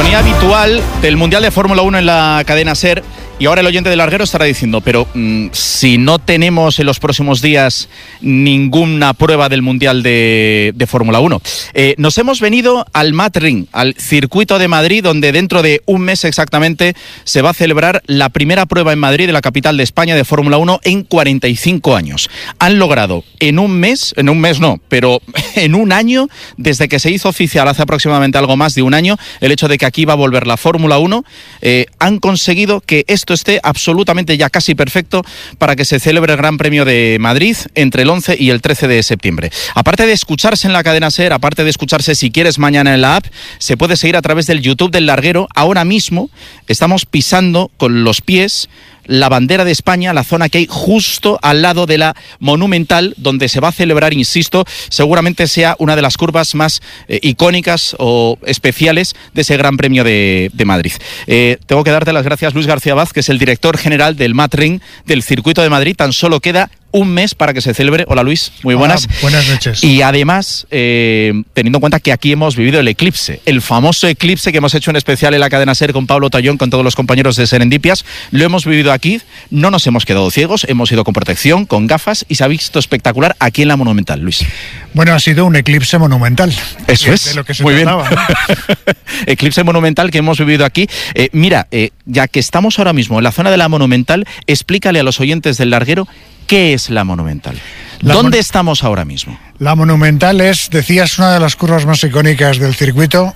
Sintonía habitual del Mundial de Fórmula 1 en la cadena SER. Y ahora el oyente de Larguero estará diciendo, pero si no tenemos en los próximos días ninguna prueba del Mundial de Fórmula 1. Nos hemos venido al Mat-Ring, al circuito de Madrid, donde dentro de un mes exactamente se va a celebrar la primera prueba en Madrid, de la capital de España, de Fórmula 1 en 45 años. Han logrado en un mes no, pero en un año, desde que se hizo oficial hace aproximadamente algo más de un año, el hecho de que aquí va a volver la Fórmula 1, han conseguido que esto esté absolutamente ya casi perfecto para que se celebre el Gran Premio de Madrid entre el 11 y el 13 de septiembre. Aparte de escucharse en la cadena SER, aparte de escucharse si quieres mañana en la app, se puede seguir a través del YouTube del Larguero. Ahora mismo estamos pisando con los pies la bandera de España, la zona que hay justo al lado de la Monumental, donde se va a celebrar, insisto, seguramente sea una de las curvas más icónicas o especiales de ese Gran Premio de Madrid. Tengo que darte las gracias, Luis García Vaz, que es el director general del Mat-Ring del Circuito de Madrid. Tan solo queda un mes para que se celebre. Hola, Luis, muy buenas. Hola, buenas noches. Y además, teniendo en cuenta que aquí hemos vivido el eclipse, el famoso eclipse que hemos hecho en especial en la cadena SER con Pablo Tallón, con todos los compañeros de Serendipias, lo hemos vivido aquí, no nos hemos quedado ciegos, hemos ido con protección, con gafas, y se ha visto espectacular aquí en la Monumental, Luis. Bueno, ha sido un eclipse monumental. Eso es, de lo que se muy trataba, bien. ¿No? Eclipse monumental que hemos vivido aquí. Mira, ya que estamos ahora mismo en la zona de la Monumental, explícale a los oyentes del Larguero ¿qué es la Monumental? ¿Dónde estamos ahora mismo? La Monumental es, decías, una de las curvas más icónicas del circuito.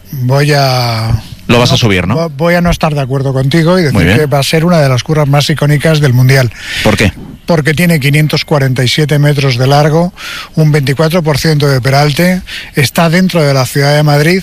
Lo vas a subir, ¿no? Voy a no estar de acuerdo contigo y decir que va a ser una de las curvas más icónicas del Mundial. ¿Por qué? Porque tiene 547 metros de largo, un 24% de peralte, está dentro de la ciudad de Madrid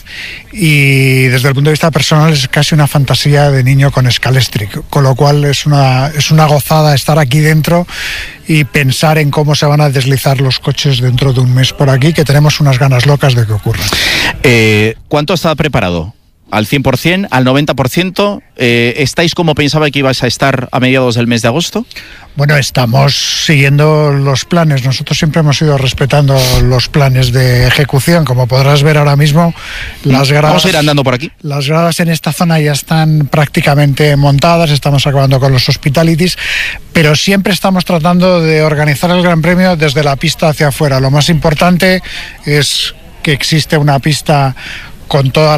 y desde el punto de vista personal es casi una fantasía de niño con Scalextric, con lo cual es una gozada estar aquí dentro y pensar en cómo se van a deslizar los coches dentro de un mes por aquí, que tenemos unas ganas locas de que ocurra. ¿Cuánto está preparado? ¿Al 100%? ¿Al 90%? ¿Estáis como pensaba que ibais a estar a mediados del mes de agosto? Bueno, estamos siguiendo los planes. Nosotros siempre hemos ido respetando los planes de ejecución. Como podrás ver ahora mismo, las gradas... Vamos a ir andando por aquí. Las gradas en esta zona ya están prácticamente montadas. Estamos acabando con los hospitalities, pero siempre estamos tratando de organizar el Gran Premio desde la pista hacia afuera. Lo más importante es que existe una pista con todos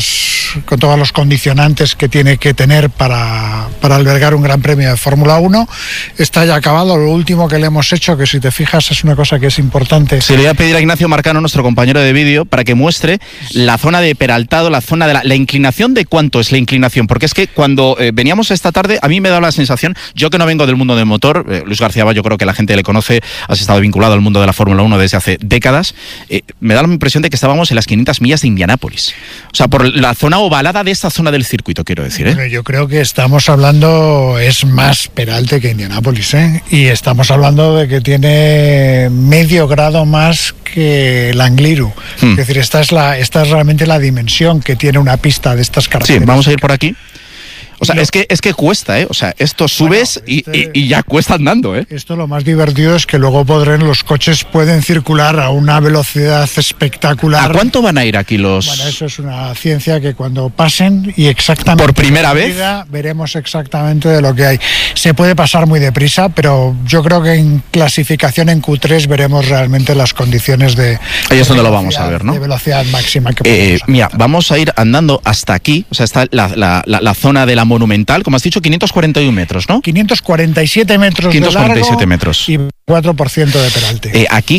los condicionantes que tiene que tener para albergar un Gran Premio de Fórmula 1. Está ya acabado. Lo último que le hemos hecho, que si te fijas es una cosa que es importante. Se le voy a pedir a Ignacio Marcano, nuestro compañero de vídeo, para que muestre la zona de peraltado, la zona de la inclinación. ¿De cuánto es la inclinación? Porque es que cuando veníamos esta tarde, a mí me da la sensación, yo que no vengo del mundo del motor, Luis García Vaz, yo creo que la gente le conoce, has estado vinculado al mundo de la Fórmula 1 desde hace décadas, me da la impresión de que estábamos en las 500 millas de Indianápolis. O sea, por la zona ovalada de esta zona del circuito, quiero decir, Bueno, yo creo que estamos hablando, es más peralte que Indianápolis, y estamos hablando de que tiene medio grado más que el Angliru. Es decir, esta es realmente la dimensión que tiene una pista de estas características. Sí, vamos a ir por aquí. O sea, es que cuesta, O sea, esto subes y ya cuesta andando, Esto lo más divertido es que luego los coches pueden circular a una velocidad espectacular. ¿A cuánto van a ir aquí los...? Bueno, eso es una ciencia que cuando pasen y exactamente... ¿Por primera vez? Veremos exactamente de lo que hay. Se puede pasar muy deprisa, pero yo creo que en clasificación en Q3 veremos realmente las condiciones de... Ahí es donde lo vamos a ver, ¿no? De velocidad máxima que mira, vamos a ir andando hasta aquí, o sea, está la zona de la Monumental, como has dicho, 541 metros, ¿no? 547 metros 547 de largo metros. Y 4% de peralte. Aquí,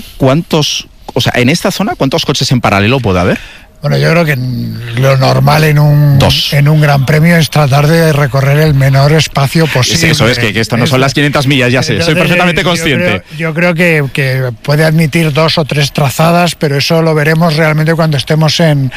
en esta zona, ¿cuántos coches en paralelo puede haber? Bueno, yo creo que lo normal en un Gran Premio es tratar de recorrer el menor espacio posible. Sí, eso es, que esto no son las 500 millas, ya sé, entonces, soy perfectamente consciente. Yo creo que puede admitir 2 o 3 trazadas, pero eso lo veremos realmente cuando estemos en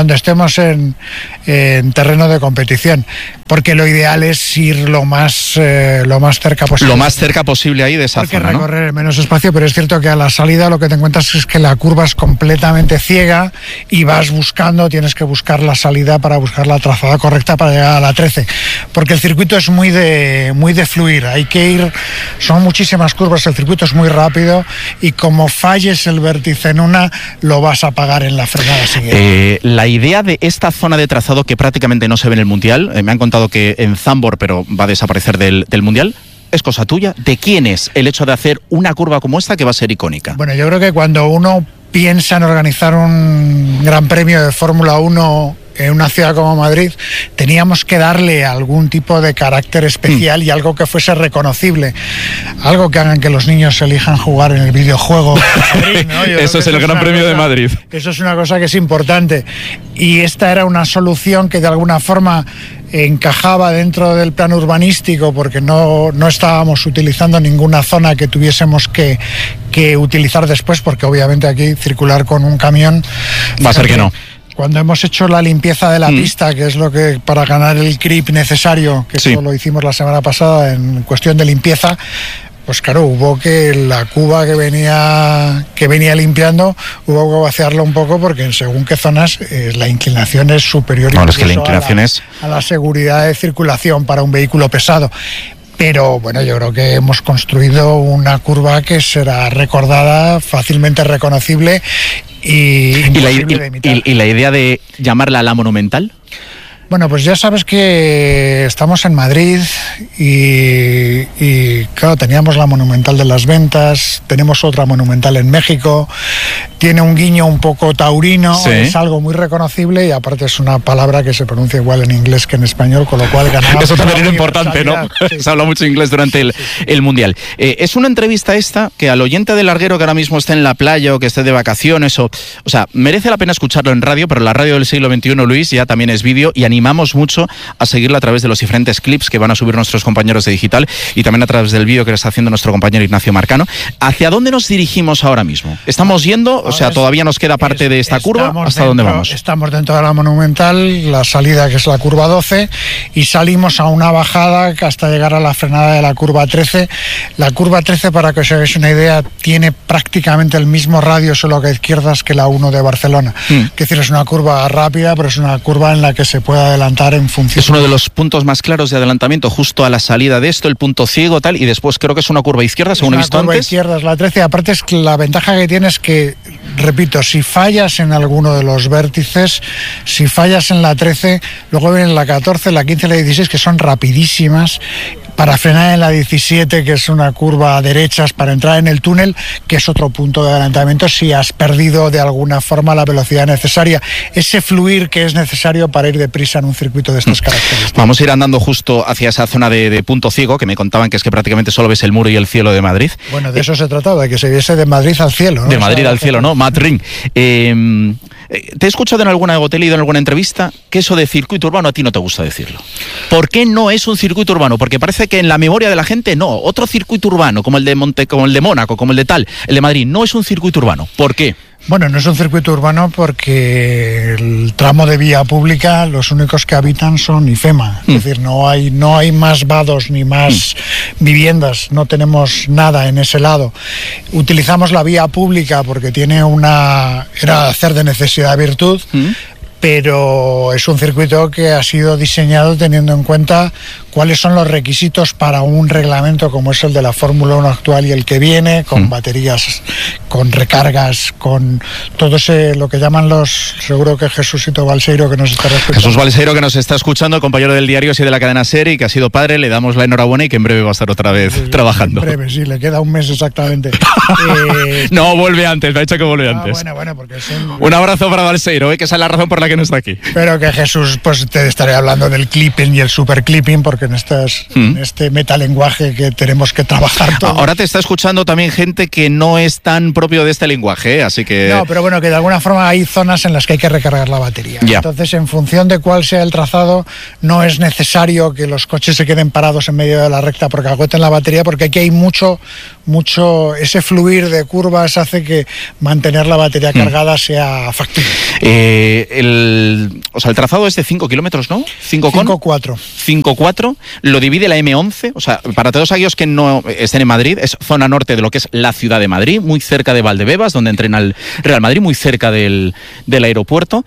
terreno de competición, porque lo ideal es ir lo más cerca posible. Lo más cerca posible ahí de esa porque zona, recorrer el menos espacio, pero es cierto que a la salida lo que te encuentras es que la curva es completamente ciega y vas tienes que buscar la salida para buscar la trazada correcta para llegar a la 13, porque el circuito es muy de fluir, hay que ir, son muchísimas curvas, el circuito es muy rápido y como falles el vértice en una, lo vas a pagar en la frenada siguiente. La idea de esta zona de trazado que prácticamente no se ve en el Mundial, me han contado que en Zandvoort, pero va a desaparecer del Mundial, ¿es cosa tuya? ¿De quién es el hecho de hacer una curva como esta que va a ser icónica? Bueno, yo creo que cuando uno piensa en organizar un gran premio de Fórmula 1 en una ciudad como Madrid, teníamos que darle algún tipo de carácter especial y algo que fuese reconocible, algo que hagan que los niños elijan jugar en el videojuego Madrid, ¿no? Eso es el Gran Premio de Madrid. Eso es una cosa que es importante, y esta era una solución que de alguna forma encajaba dentro del plan urbanístico, porque no estábamos utilizando ninguna zona que tuviésemos que utilizar después, porque obviamente aquí circular con un camión va a ser que no. Cuando hemos hecho la limpieza de la pista, que es lo que para ganar el grip necesario, que eso lo hicimos la semana pasada en cuestión de limpieza, pues claro, hubo que la cuba que venía limpiando, hubo que vaciarla un poco, porque según qué zonas la inclinación es superior es que la inclinación a la seguridad de circulación para un vehículo pesado. Pero bueno, yo creo que hemos construido una curva que será recordada, fácilmente reconocible y la idea de llamarla la Monumental. Bueno, pues ya sabes que estamos en Madrid y claro, teníamos la Monumental de las Ventas, tenemos otra Monumental en México, tiene un guiño un poco taurino, es algo muy reconocible y aparte es una palabra que se pronuncia igual en inglés que en español, con lo cual ganamos. Eso también era importante, ¿no? Sí. Se habla mucho inglés durante el Mundial. Es una entrevista esta que al oyente de larguero que ahora mismo esté en la playa o que esté de vacaciones, o sea, merece la pena escucharlo en radio, pero la radio del siglo XXI, Luis, ya también es vídeo y animamos mucho a seguirla a través de los diferentes clips que van a subir nuestros compañeros de digital y también a través del vídeo que está haciendo nuestro compañero Ignacio Marcano. ¿Hacia dónde nos dirigimos ahora mismo? ¿Estamos yendo? O sea, todavía nos queda parte de esta curva. ¿Hasta dónde vamos? Estamos dentro de la Monumental, la salida que es la curva 12, y salimos a una bajada hasta llegar a la frenada de la curva 13. La curva 13, para que os hagáis una idea, tiene prácticamente el mismo radio, solo que a izquierdas, que la 1 de Barcelona. Es decir, es una curva rápida, pero es una curva en la que se puede adelantar en función. Es uno de los puntos más claros de adelantamiento, justo a la salida de esto, el punto ciego, tal, y después creo que es una curva izquierda, según he visto antes. Una curva izquierda es la 13, aparte es que la ventaja que tiene es que, repito, si fallas en alguno de los vértices, si fallas en la 13, luego vienen la 14, la 15 y la 16, que son rapidísimas, para frenar en la 17, que es una curva a derechas, para entrar en el túnel, que es otro punto de adelantamiento si has perdido de alguna forma la velocidad necesaria, ese fluir que es necesario para ir deprisa en un circuito de estas características. Vamos a ir andando justo hacia esa zona de punto ciego, que me contaban que es que prácticamente solo ves el muro y el cielo de Madrid. Bueno, de eso se trataba, de que se viese de Madrid al cielo, ¿no? De Madrid al cielo, ¿no? Madrid. Te he escuchado en alguna, o te he leído en alguna entrevista, que eso de circuito urbano a ti no te gusta decirlo. ¿Por qué no es un circuito urbano? Porque parece que en la memoria de la gente, no. Otro circuito urbano, como el de Mónaco, como el de tal, el de Madrid, no es un circuito urbano. ¿Por qué? Bueno, no es un circuito urbano porque el tramo de vía pública, los únicos que habitan son IFEMA. Es decir, no hay más vados ni más viviendas, no tenemos nada en ese lado. Utilizamos la vía pública porque tiene era hacer de necesidad virtud, pero es un circuito que ha sido diseñado teniendo en cuenta cuáles son los requisitos para un reglamento como es el de la Fórmula 1 actual y el que viene, con baterías, con recargas, con todo lo que llaman seguro que Jesúsito Balseiro, que nos está escuchando. Jesús Balseiro, que nos está escuchando, el compañero del diario y de la cadena SER, y que ha sido padre, le damos la enhorabuena y que en breve va a estar otra vez trabajando. En breve, sí, le queda un mes exactamente. No, vuelve antes, me ha dicho que vuelve antes. Bueno, porque un abrazo para Balseiro, que esa es la razón por la que no está aquí. Pero que Jesús, pues te estaré hablando del clipping y el super clipping, porque en este metalenguaje que tenemos que trabajar todo. Ahora te está escuchando también gente que no es tan propio de este lenguaje, así que... No, pero bueno, que de alguna forma hay zonas en las que hay que recargar la batería. Ya. Entonces, en función de cuál sea el trazado, no es necesario que los coches se queden parados en medio de la recta porque agoten la batería, porque aquí hay mucho mucho, ese fluir de curvas hace que mantener la batería cargada sea factible. El trazado es de 5 kilómetros, ¿no? 5,4. 5,4. Lo divide la M11, o sea, para todos aquellos que no estén en Madrid, es zona norte de lo que es la ciudad de Madrid, muy cerca de Valdebebas, donde entrena el Real Madrid, muy cerca del aeropuerto.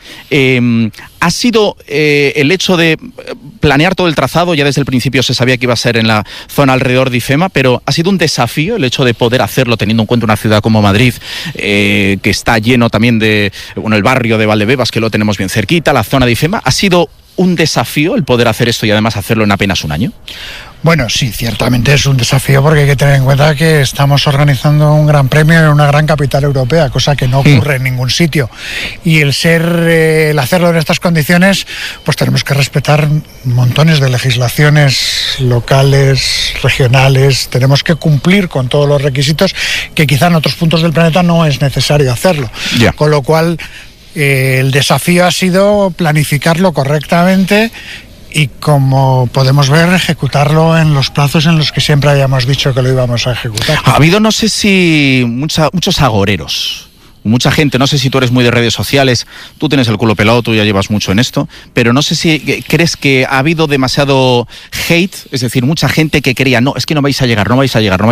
Ha sido el hecho de planear todo el trazado, ya desde el principio se sabía que iba a ser en la zona alrededor de IFEMA, pero ha sido un desafío el hecho de poder hacerlo teniendo en cuenta una ciudad como Madrid, que está lleno también de, el barrio de Valdebebas, que lo tenemos bien cerquita, la zona de IFEMA. ¿Ha sido un desafío el poder hacer esto y además hacerlo en apenas un año? Bueno, sí, ciertamente es un desafío porque hay que tener en cuenta que estamos organizando un gran premio en una gran capital europea, cosa que no ocurre en ningún sitio. Y el hacerlo en estas condiciones, pues tenemos que respetar montones de legislaciones locales, regionales, tenemos que cumplir con todos los requisitos que quizá en otros puntos del planeta no es necesario hacerlo. Yeah. Con lo cual, el desafío ha sido planificarlo correctamente y, como podemos ver, ejecutarlo en los plazos en los que siempre habíamos dicho que lo íbamos a ejecutar. Ha habido, no sé si, muchos agoreros, mucha gente, no sé si tú eres muy de redes sociales, tú tienes el culo pelado, tú ya llevas mucho en esto, pero no sé si crees que ha habido demasiado hate, es decir, mucha gente que quería, no, es que no vais a llegar. O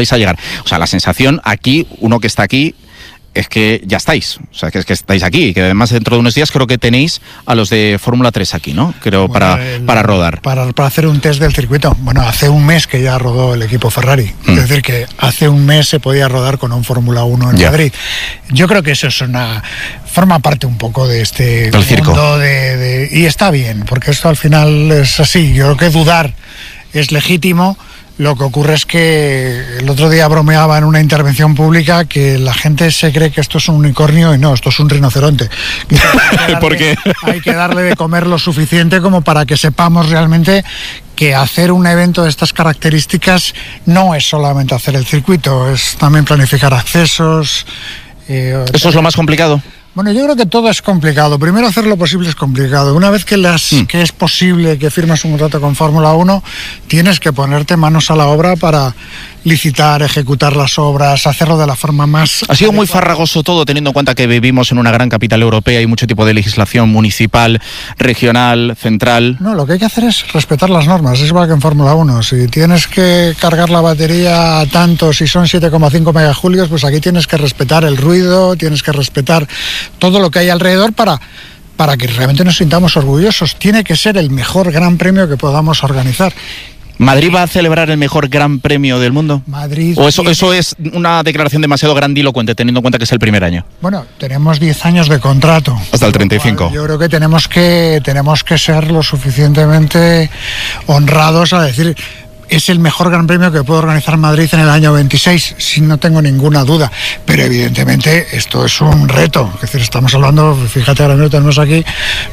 sea, la sensación aquí, uno que está aquí, es que ya estáis, o sea, que es que estáis aquí, que además dentro de unos días creo que tenéis a los de Fórmula 3 aquí, ¿no? Creo, bueno, para rodar. Para hacer un test del circuito. Bueno, hace un mes que ya rodó el equipo Ferrari. Es decir, que hace un mes se podía rodar con un Fórmula 1 en Madrid. Yo creo que eso es forma parte un poco de este mundo y está bien, porque esto al final es así. Yo creo que dudar es legítimo. Lo que ocurre es que el otro día bromeaba en una intervención pública que la gente se cree que esto es un unicornio y no, esto es un rinoceronte. ¿Por qué? Hay que darle de comer lo suficiente como para que sepamos realmente que hacer un evento de estas características no es solamente hacer el circuito, es también planificar accesos. ¿Eso es lo más complicado? Bueno, yo creo que todo es complicado. Primero, hacer lo posible es complicado. Una vez que es posible que firmas un contrato con Fórmula 1, tienes que ponerte manos a la obra para licitar, ejecutar las obras, hacerlo de la forma más... Ha sido muy farragoso todo, teniendo en cuenta que vivimos en una gran capital europea y mucho tipo de legislación municipal, regional, central. No, lo que hay que hacer es respetar las normas. Es igual que en Fórmula 1. Si tienes que cargar la batería a tanto, si son 7,5 megajulios, pues aquí tienes que respetar el ruido, tienes que respetar todo lo que hay alrededor para que realmente nos sintamos orgullosos. Tiene que ser el mejor gran premio que podamos organizar. ¿Madrid va a celebrar el mejor gran premio del mundo? Madrid. ¿O eso es una declaración demasiado grandilocuente, teniendo en cuenta que es el primer año? Bueno, tenemos 10 años de contrato. Hasta el 35. Yo creo que tenemos que ser lo suficientemente honrados a decir... Es el mejor gran premio que puede organizar Madrid en el año 26, si no tengo ninguna duda. Pero evidentemente esto es un reto. Es decir, estamos hablando, fíjate, ahora mismo tenemos aquí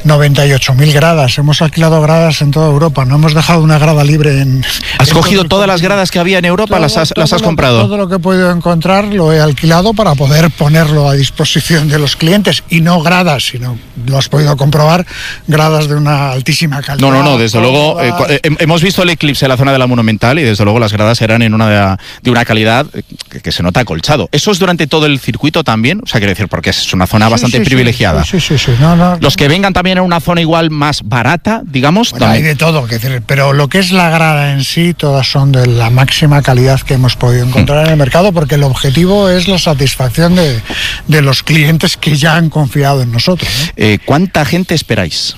98.000 gradas. Hemos alquilado gradas en toda Europa. No hemos dejado una grada libre en... ¿Has cogido todas las gradas que había en Europa? ¿Las has comprado? Todo lo que he podido encontrar lo he alquilado para poder ponerlo a disposición de los clientes. Y no gradas, sino, lo has podido comprobar, gradas de una altísima calidad. No, desde luego. Hemos visto el eclipse en la zona de la Monumental y desde luego las gradas eran de una calidad que se nota acolchado. ¿Eso es durante todo el circuito también? O sea, quiero decir, porque es una zona bastante privilegiada. Sí. Los que vengan también a una zona igual más barata, digamos. Bueno, hay de todo, pero lo que es la grada en sí, todas son de la máxima calidad que hemos podido encontrar en el mercado, porque el objetivo es la satisfacción de los clientes que ya han confiado en nosotros, ¿no? ¿Cuánta gente esperáis?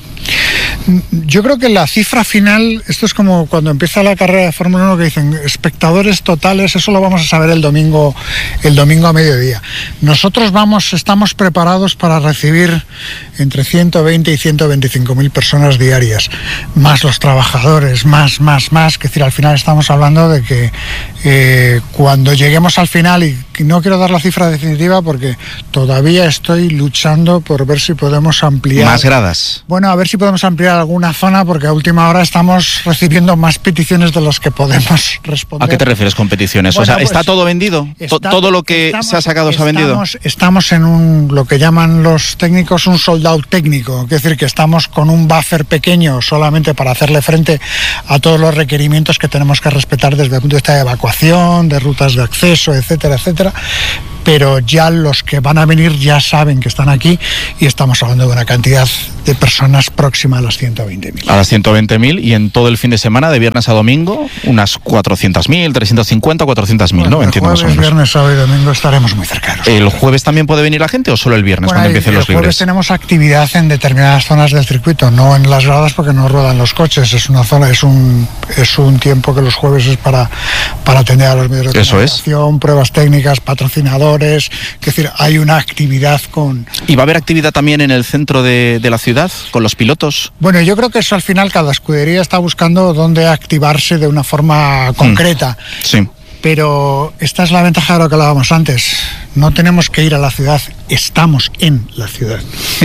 Yo creo que la cifra final, esto es como cuando empieza la carrera de Fórmula 1 que dicen espectadores totales, eso lo vamos a saber el domingo a mediodía. Nosotros estamos preparados para recibir entre 120 y 125.000 personas diarias, más los trabajadores, más, que decir, al final estamos hablando de que cuando lleguemos al final y no quiero dar la cifra definitiva porque todavía estoy luchando por ver si podemos ampliar. ¿Más gradas? Bueno, a ver si podemos ampliar alguna zona porque a última hora estamos recibiendo más peticiones de las que podemos responder. ¿A qué te refieres con peticiones? Bueno, o sea, pues, ¿está todo vendido? ¿Todo lo que se ha sacado se ha vendido? Estamos en lo que llaman los técnicos un sold out técnico, es decir, que estamos con un buffer pequeño solamente para hacerle frente a todos los requerimientos que tenemos que respetar desde el punto de vista de evacuación, de rutas de acceso, etcétera, etcétera. Pero ya los que van a venir ya saben que están aquí y estamos hablando de una cantidad de personas próxima a las 120.000. A las 120.000 y en todo el fin de semana, de viernes a domingo, unas 400.000, 350, 400.000, bueno, ¿no? Entiendo jueves, más o menos. Viernes, sábado y domingo estaremos muy cercanos. ¿El jueves también puede venir la gente o solo el viernes cuando empiecen los libres? El jueves tenemos actividad en determinadas zonas del circuito, no en las gradas porque no ruedan los coches. Es una zona, es un tiempo que los jueves es para atender a los medios de comunicación, pruebas técnicas, patrocinadores. Es decir, hay una actividad con... ¿Y va a haber actividad también en el centro de la ciudad, con los pilotos? Bueno, yo creo que eso al final cada escudería está buscando dónde activarse de una forma concreta. Sí. Pero esta es la ventaja de lo que hablábamos antes. No tenemos que ir a la ciudad, estamos en la ciudad.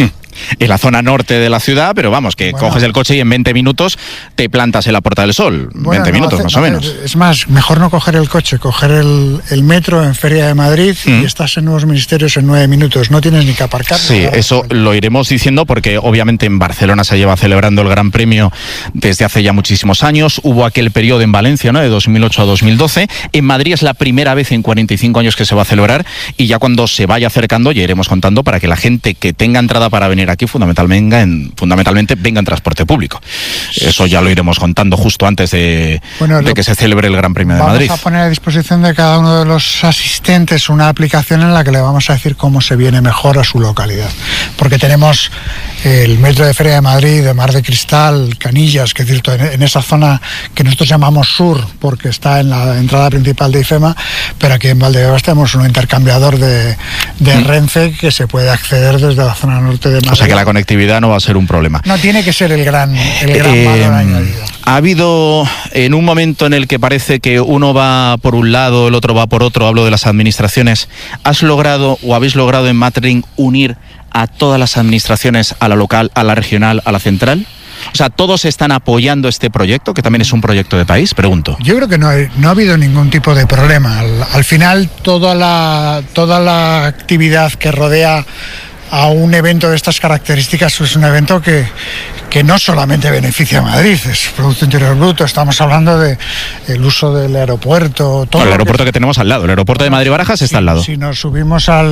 En la zona norte de la ciudad, pero vamos, que coges el coche y en 20 minutos te plantas en la Puerta del Sol. 20 minutos más o menos. Es más, mejor no coger el coche, coger el metro en Feria de Madrid y estás en Nuevos Ministerios en 9 minutos. No tienes ni que aparcar. Sí, eso lo iremos diciendo porque obviamente en Barcelona se lleva celebrando el Gran Premio desde hace ya muchísimos años. Hubo aquel periodo en Valencia, ¿no?, de 2008 a 2012. En Madrid es la primera vez en 45 años que se va a celebrar y ya cuando se vaya acercando ya iremos contando para que la gente que tenga entrada para venir aquí fundamentalmente venga en transporte público. Eso ya lo iremos contando justo antes de que se celebre el Gran Premio de Madrid. Vamos a poner a disposición de cada uno de los asistentes una aplicación en la que le vamos a decir cómo se viene mejor a su localidad. Porque tenemos el metro de Feria de Madrid, de Mar de Cristal, Canillas, que es cierto, en esa zona que nosotros llamamos sur, porque está en la entrada principal de IFEMA, pero aquí en Valdebebas tenemos un intercambiador de Renfe que se puede acceder desde la zona norte de Madrid. O sea que la conectividad no va a ser un problema. No tiene que ser el gran valor añadido. Ha habido en un momento en el que parece que uno va por un lado, el otro va por otro, hablo de las administraciones, ¿has logrado o habéis logrado en Madrid unir a todas las administraciones, a la local, a la regional, a la central? O sea, ¿todos están apoyando este proyecto, que también es un proyecto de país? Pregunto. Yo creo que no ha habido ningún tipo de problema. Al final, toda la actividad que rodea a un evento de estas características es un evento que no solamente beneficia a Madrid, es Producto Interior Bruto, estamos hablando de el uso del aeropuerto. El aeropuerto que tenemos al lado, el aeropuerto de Madrid-Barajas está al lado. Si nos subimos a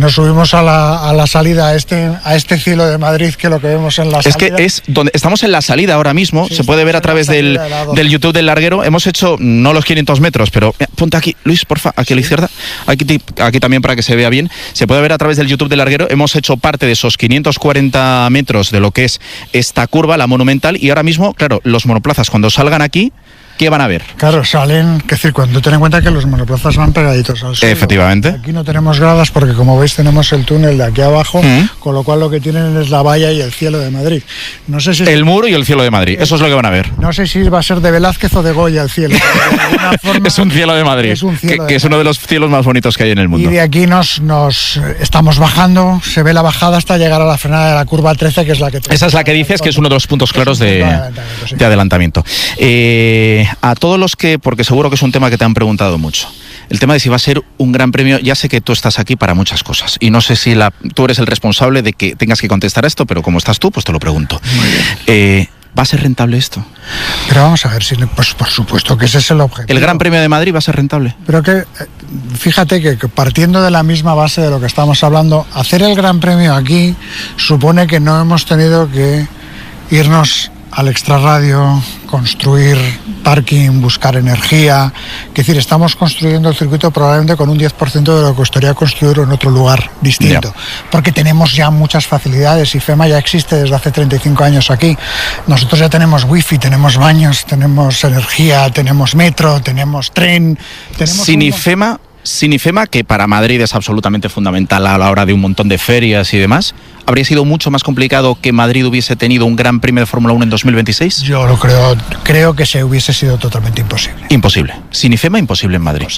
la salida a este cielo de Madrid, que lo que vemos en la salida... Es que es donde estamos en la salida ahora mismo, se puede ver a través del YouTube del larguero. Hemos hecho, no los 500 metros, pero ponte aquí, Luis, porfa, aquí a la izquierda, aquí también para que se vea bien. Se puede ver a través del YouTube del larguero. Hemos hecho parte de esos 540 metros de lo que es esta curva, la monumental, y ahora mismo, claro, los monoplazas cuando salgan aquí, ¿qué van a ver? Claro, salen, es decir, cuando ten en cuenta que los monoplazas van pegaditos al suelo. Efectivamente. Aquí no tenemos gradas porque, como veis, tenemos el túnel de aquí abajo, con lo cual lo que tienen es la valla y el cielo de Madrid. No sé si el muro y el cielo de Madrid, eso es lo que van a ver. No sé si va a ser de Velázquez o de Goya el cielo. De alguna forma, es un cielo de Madrid, que es uno de los cielos más bonitos que hay en el mundo. Y de aquí nos estamos bajando, se ve la bajada hasta llegar a la frenada de la curva 13, que es la que... Esa es la que dices que es uno de los puntos claros de adelantamiento. A todos los que, porque seguro que es un tema que te han preguntado mucho, el tema de si va a ser un gran premio, ya sé que tú estás aquí para muchas cosas y no sé si tú eres el responsable de que tengas que contestar a esto, pero como estás tú, pues te lo pregunto. ¿Va a ser rentable esto? Pero vamos a ver, pues por supuesto que ese es el objetivo. ¿El Gran Premio de Madrid va a ser rentable? Pero que, fíjate que partiendo de la misma base de lo que estamos hablando, hacer el Gran Premio aquí supone que no hemos tenido que irnos al extrarradio, construir parking, buscar energía. Es decir, estamos construyendo el circuito probablemente con un 10% de lo que costaría construirlo en otro lugar distinto. Porque tenemos ya muchas facilidades. IFEMA ya existe desde hace 35 años aquí. Nosotros ya tenemos wifi, tenemos baños, tenemos energía, tenemos metro, tenemos tren. Sin IFEMA sin IFEMA, que para Madrid es absolutamente fundamental a la hora de un montón de ferias y demás, ¿habría sido mucho más complicado que Madrid hubiese tenido un Gran Premio de Fórmula 1 en 2026? Yo lo creo que se hubiese sido totalmente imposible. Imposible. Sin IFEMA, imposible en Madrid.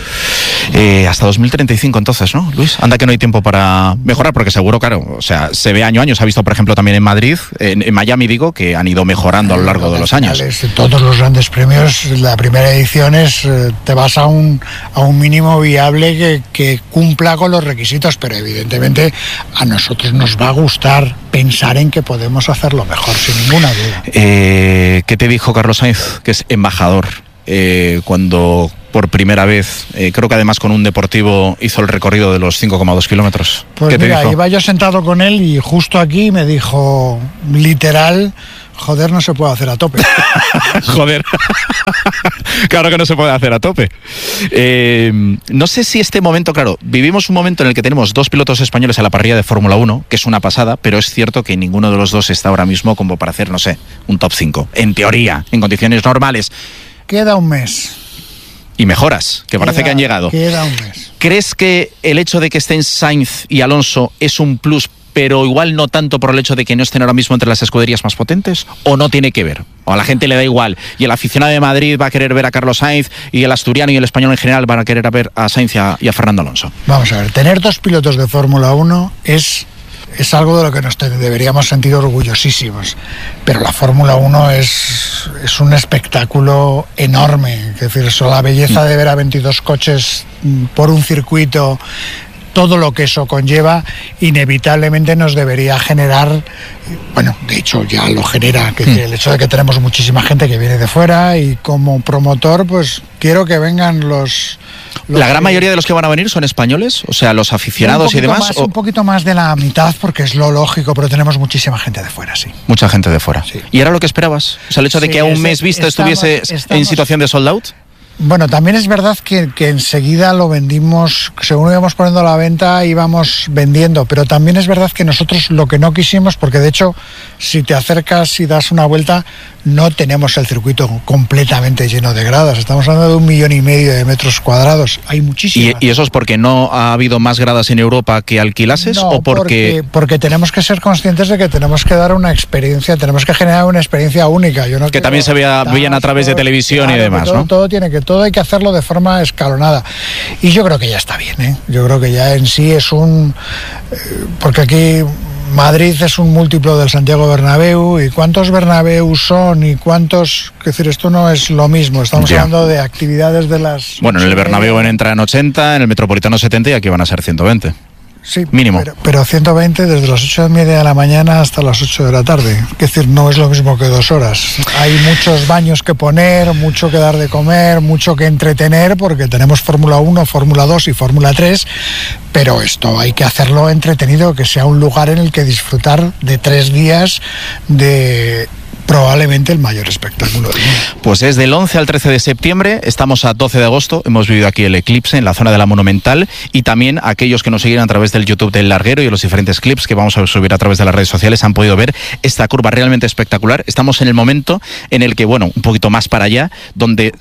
Hasta 2035 entonces, ¿no, Luis? Anda que no hay tiempo para mejorar, porque seguro, claro, o sea, se ve año a año. Se ha visto, por ejemplo, también en Madrid, en Miami, digo, que han ido mejorando a lo largo de los años. Todos los grandes premios, la primera edición es, te vas a un mínimo viable que cumpla con los requisitos, pero evidentemente a nosotros nos va a gustar pensar en que podemos hacerlo mejor, sin ninguna duda. ¿Qué te dijo Carlos Sainz, que es embajador, cuando por primera vez, creo que además con un deportivo, hizo el recorrido de los 5,2 kilómetros? Pues mira, iba yo sentado con él y justo aquí me dijo, literal, joder, no se puede hacer a tope. Joder. Claro que no se puede hacer a tope. No sé si este momento, claro, vivimos un momento en el que tenemos 2 pilotos españoles a la parrilla de Fórmula 1, que es una pasada, pero es cierto que ninguno de los dos está ahora mismo como para hacer, no sé, un top 5. En teoría, en condiciones normales. Queda un mes. Y mejoras, que parece que han llegado. Queda un mes. ¿Crees que el hecho de que estén Sainz y Alonso es un plus, pero igual no tanto por el hecho de que no estén ahora mismo entre las escuderías más potentes? ¿O no tiene que ver? ¿O a la gente le da igual? Y el aficionado de Madrid va a querer ver a Carlos Sainz, y el asturiano y el español en general van a querer ver a Sainz y a Fernando Alonso. Vamos a ver, tener 2 pilotos de Fórmula 1 es algo de lo que nos deberíamos sentir orgullosísimos, pero la Fórmula 1 es un espectáculo enorme. Es decir, eso, la belleza de ver a 22 coches por un circuito, todo lo que eso conlleva, inevitablemente nos debería generar, bueno, de hecho ya lo genera, que el hecho de que tenemos muchísima gente que viene de fuera, y como promotor pues quiero que vengan los ¿La gran mayoría de los que van a venir son españoles? O sea, los aficionados y demás. Un poquito más de la mitad, porque es lo lógico, pero tenemos muchísima gente de fuera, sí. Mucha gente de fuera. Sí. ¿Y era lo que esperabas? O sea, el hecho de que a un mes vista estuviese en situación de sold out. Bueno, también es verdad que enseguida lo vendimos, según íbamos poniendo a la venta, íbamos vendiendo, pero también es verdad que nosotros lo que no quisimos, porque de hecho, si te acercas y das una vuelta, no tenemos el circuito completamente lleno de gradas, estamos hablando de 1,5 millones de metros cuadrados, hay muchísimas. ¿Y eso es porque no ha habido más gradas en Europa que alquilases? No, ¿o porque tenemos que ser conscientes de que tenemos que dar una experiencia, tenemos que generar una experiencia única. Yo no que también se veían a través de televisión, claro, y demás, todo, ¿no? Todo hay que hacerlo de forma escalonada. Y yo creo que ya está bien, ¿eh? Yo creo que ya en sí es porque aquí Madrid es un múltiplo del Santiago Bernabéu, y cuántos Bernabéu son y cuántos... Es decir, esto no es lo mismo, estamos hablando de actividades de las... Bueno, en el Bernabéu entran 80, en el Metropolitano 70 y aquí van a ser 120. Sí, mínimo. Pero 120 desde las 8:30 de la mañana hasta las 8 de la tarde. Es decir, no es lo mismo que 2 horas. Hay muchos baños que poner, mucho que dar de comer, mucho que entretener, porque tenemos Fórmula 1, Fórmula 2 y Fórmula 3, pero esto hay que hacerlo entretenido, que sea un lugar en el que disfrutar de 3 días de... probablemente el mayor espectáculo del mundo. Pues es del 11 al 13 de septiembre, estamos a 12 de agosto, hemos vivido aquí el eclipse en la zona de la Monumental, y también aquellos que nos siguen a través del YouTube del Larguero y los diferentes clips que vamos a subir a través de las redes sociales han podido ver esta curva realmente espectacular. Estamos en el momento en el que, bueno, un poquito más para allá, donde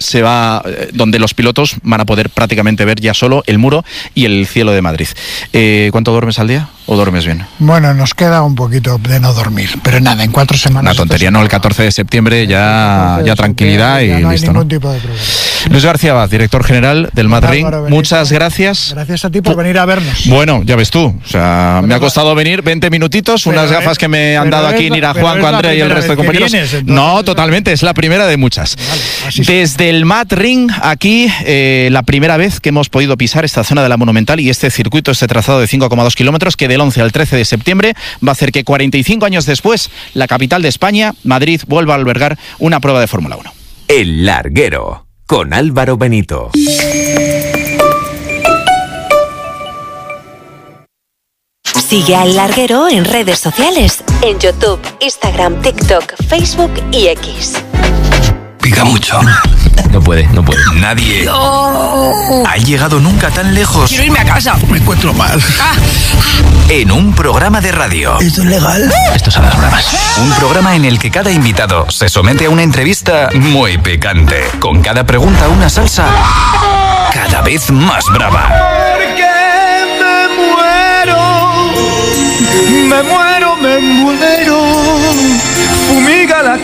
los pilotos van a poder prácticamente ver ya solo el muro y el cielo de Madrid. ¿Cuánto duermes al día? ¿O duermes bien? Bueno, nos queda un poquito de no dormir, pero nada, en 4 semanas... Una tontería, ¿no? El 14 de septiembre ya tranquilidad y no hay listo, ningún ¿no? tipo de problema. Luis García Abad, director general del Madrid, muchas gracias. Gracias a ti por venir a vernos. Bueno, ya ves tú, o sea, me ha costado venir 20 minutitos, unas gafas que me han dado aquí Nira, Juanjo, Andrea y el resto de compañeros. No, totalmente, es la primera de muchas. Vale, desde el Mad Ring, aquí, la primera vez que hemos podido pisar esta zona de la Monumental y este circuito, este trazado de 5,2 kilómetros, que del 11 al 13 de septiembre va a hacer que 45 años después, la capital de España, Madrid, vuelva a albergar una prueba de Fórmula 1. El Larguero, con Álvaro Benito. Sigue al Larguero en redes sociales, en YouTube, Instagram, TikTok, Facebook y X. Pica mucho. No puede. Nadie ha llegado nunca tan lejos. Quiero irme a casa. Me encuentro mal. En un programa de radio. ¿Esto es legal? Esto son las bromas. Un programa en el que cada invitado se somete a una entrevista muy picante. Con cada pregunta una salsa cada vez más brava. Porque me muero, Fumiga la